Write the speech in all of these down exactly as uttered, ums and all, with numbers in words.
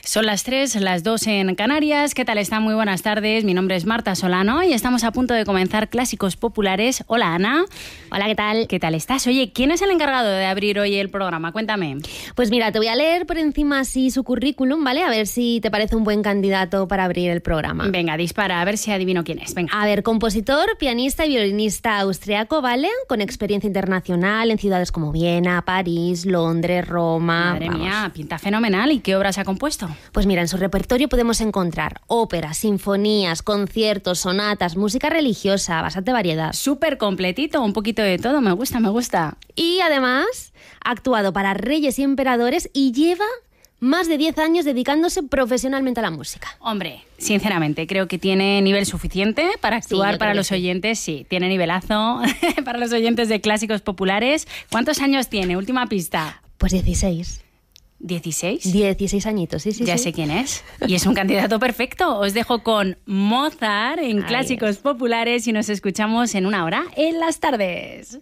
Son las tres, las dos en Canarias. ¿Qué tal están? Muy buenas tardes. Mi nombre es Marta Solano y estamos a punto de comenzar Clásicos Populares. Hola, Ana. Hola, ¿qué tal? ¿Qué tal estás? Oye, ¿quién es el encargado de abrir hoy el programa? Cuéntame. Pues mira, te voy a leer por encima así su currículum, ¿vale? A ver si te parece un buen candidato para abrir el programa. Venga, dispara, a ver si adivino quién es. Venga. A ver, compositor, pianista y violinista austriaco, ¿vale? Con experiencia internacional en ciudades como Viena, París, Londres, Roma... Madre vamos. mía, pinta fenomenal. ¿Y qué obras ha compuesto? Pues mira, en su repertorio podemos encontrar óperas, sinfonías, conciertos, sonatas, música religiosa, bastante variedad. Súper completito, un poquito de todo. Me gusta, me gusta. Y además ha actuado para reyes y emperadores y lleva más de diez años dedicándose profesionalmente a la música. Hombre, sinceramente, creo que tiene nivel suficiente para actuar Sí, para creo los que sí. oyentes. Sí, tiene nivelazo para los oyentes de Clásicos Populares. ¿Cuántos años tiene? Última pista. Pues dieciséis. ¿dieciséis? dieciséis añitos, sí, sí, Ya sí. sé quién es. Y es un candidato perfecto. Os dejo con Mozart en Ahí Clásicos es. Populares y nos escuchamos en una hora en las tardes.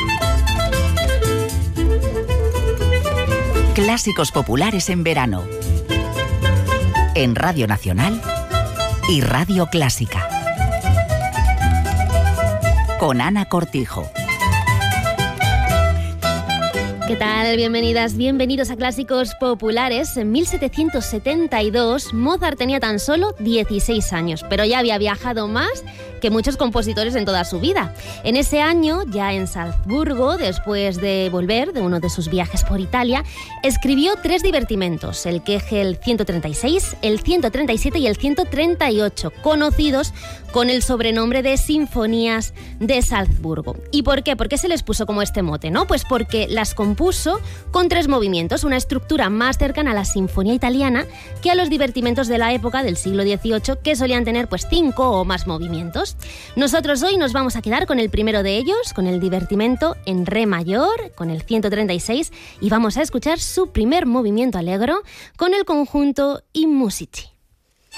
Clásicos Populares en verano. En Radio Nacional y Radio Clásica. Con Ana Cortijo. ¿Qué tal? Bienvenidas, bienvenidos a Clásicos Populares. En mil setecientos setenta y dos, Mozart tenía tan solo dieciséis años, pero ya había viajado más que muchos compositores en toda su vida. En ese año, ya en Salzburgo, después de volver de uno de sus viajes por Italia, escribió tres divertimentos, el Kegel ciento treinta y seis, el ciento treinta y siete y el ciento treinta y ocho, conocidos con el sobrenombre de Sinfonías de Salzburgo. ¿Y por qué? ¿Por qué se les puso como este mote, no? Pues porque las compuso con tres movimientos, una estructura más cercana a la sinfonía italiana que a los divertimentos de la época del siglo dieciocho, que solían tener pues cinco o más movimientos. Nosotros hoy nos vamos a quedar con el primero de ellos, con el divertimento en re mayor, con el ciento treinta y seis, y vamos a escuchar su primer movimiento allegro con el conjunto I Musici.